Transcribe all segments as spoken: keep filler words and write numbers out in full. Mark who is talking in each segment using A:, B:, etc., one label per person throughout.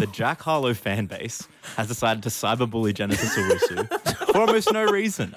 A: the Jack Harlow fan base has decided to cyberbully Genesis Owusu for almost no reason.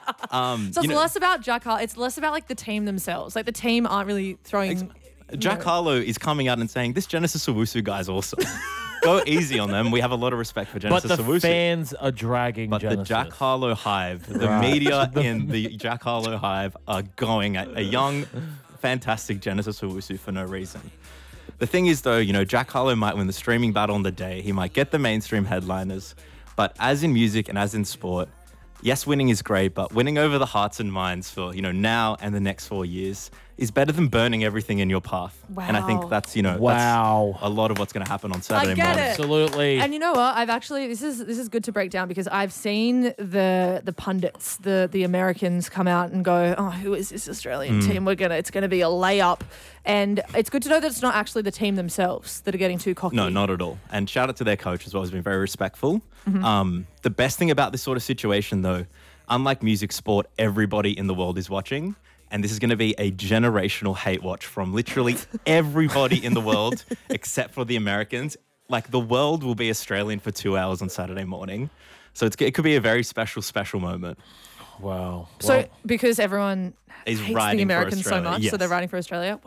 A: Um,
B: So it's
A: you know,
B: less about Jack Harlow. It's less about like the team themselves. Like the team aren't really throwing.
A: Jack
B: know.
A: Harlow is coming out and saying, this Genesis Owusu guy's awesome. Go easy on them. We have a lot of respect for
C: But
A: Genesis
C: the
A: Owusu.
C: fans are dragging
A: But
C: Genesis.
A: the Jack Harlow hive, the
C: Right.
A: media in the Jack Harlow hive are going at a young, fantastic Genesis Owusu for no reason. The thing is, though, you know, Jack Harlow might win the streaming battle on the day. He might get the mainstream headliners. But as in music and as in sport, yes, winning is great, but winning over the hearts and minds for, you know, now and the next four years is better than burning everything in your path. And I
B: Wow.
A: think that's, you know,
C: Wow.
A: that's a lot of what's going to happen on Saturday
B: get
A: morning.
B: it.
C: Absolutely.
B: And you know what? I've actually this is this is good to break down because I've seen the the pundits, the the Americans come out and go, "Oh, who is this Australian
A: Mm.
B: team? We're gonna it's gonna be a layup." And it's good to know that it's not actually the team themselves that are getting too cocky.
A: No, not at all. And shout out to their coach as well. He's been very respectful.
B: Mm-hmm.
A: Um, the best thing about this sort of situation, though, unlike music, sport, everybody in the world is watching. And this is going to be a generational hate watch from literally everybody in the world except for the Americans. Like, the world will be Australian for two hours on Saturday morning. So it's, it could be a very special, special moment.
C: wow.
B: So
C: Well,
B: because everyone
A: Is
B: hates
A: riding
B: the
A: for
B: Americans so
A: Australia,
B: much,
A: yes.
B: so they're riding for Australia.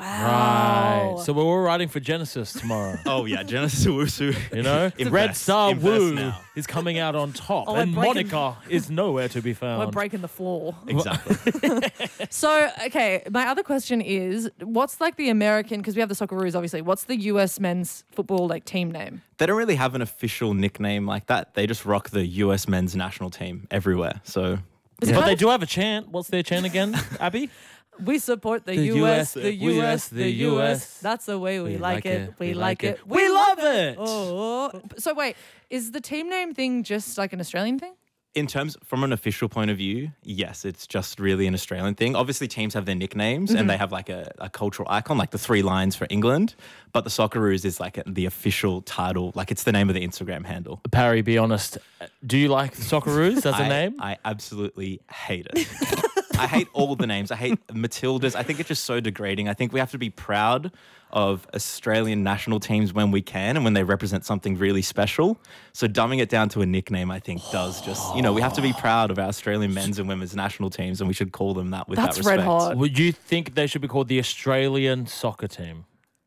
B: Wow.
C: right. So we're all riding for Genesis tomorrow.
A: Oh, yeah. Genesis Owusu.
C: You know,
A: Invest.
C: Red Star
A: Invest
C: Woo
A: now.
C: is coming out on top,
B: Oh, we're
C: and
B: breaking-
C: Monica is nowhere to be found.
B: We're breaking the floor.
A: Exactly.
B: So, okay, my other question is, what's like the American, because we have the Socceroos, obviously, what's the U S men's football like team name?
A: They don't really have an official nickname like that. They just rock the U S men's national team everywhere. So
B: Is it
C: But
B: kind
C: they
B: of-
C: do have a chant. What's their chant again, Abby?
B: We support the,
C: The
B: U S,
C: US,
B: the U S, the U S.
C: S.
B: That's the way we, like, it. We, like it.
C: We love it.
B: Oh. So wait, is the team name thing just like an Australian thing?
A: in terms, from an official point of view, yes, it's just really an Australian thing. Obviously, teams have their nicknames
B: Mm-hmm.
A: and they have like a, a cultural icon, like the three lions for England. But the Socceroos is like a, the official title, like it's the name of the Instagram handle.
C: Parry, be honest. Do you like the Socceroos as a
A: I,
C: name?
A: I absolutely hate it. I hate all the names. I hate Matildas. I think it's just so degrading. I think we have to be proud of Australian national teams when we can and when they represent something really special. So dumbing it down to a nickname, I think, does just, you know, we have to be proud of our Australian men's and women's national teams, and we should call them that with
B: That's
A: that respect.
B: red hot.
C: Would you think they should be called the Australian soccer team?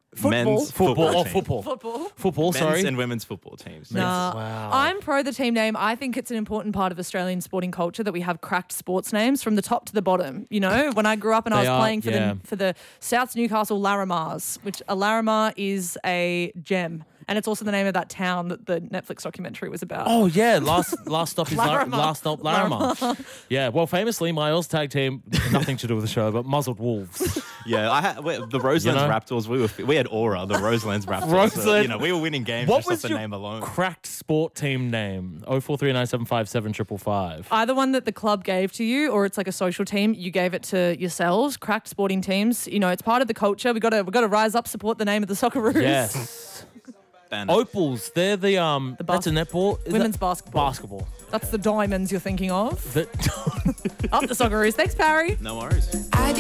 A: Men's
C: Football
A: football,
C: or
A: team.
C: football?
B: Football.
C: Football,
A: Men's
C: sorry.
A: and women's football teams.
B: Nah,
C: Wow.
B: I'm pro the team name. I think it's an important part of Australian sporting culture that we have cracked sports names from the top to the bottom. You know, when I grew up and I
C: They
B: was
C: are,
B: playing for
C: yeah.
B: the for the Souths Newcastle Larimars, which a Larimar is a gem, and it's also the name of that town that the Netflix documentary was about.
C: Oh yeah, last last stop is Lar-
B: Larimar.
C: last stop Larimar. Yeah, well, famously, my Oz tag team, nothing to do with the show, but muzzled wolves.
A: Yeah, I had, we- the Roselands
C: You know?
A: Raptors, we were we had Aura, the Roselands Raptors. So,
C: Roseland.
A: you know, we were winning games
C: What
A: just
C: was
A: off the
C: your
A: name alone.
C: cracked sport team name? Oh four three nine seven five seven triple five.
B: Either one that the club gave to you, or it's like a social team. You gave it to yourselves. Cracked sporting teams. You know, it's part of the culture. We got to we got to rise up, support the name of the Socceroos.
C: Yes.
A: Ban-
C: Opals, they're the um.
B: The
C: that's a
B: bas-
C: netball. Is
B: Women's
C: that-
B: basketball.
C: basketball.
B: That's the diamonds you're thinking of.
C: That
B: Up the Socceroos. Thanks, Parry.
A: No worries.
D: I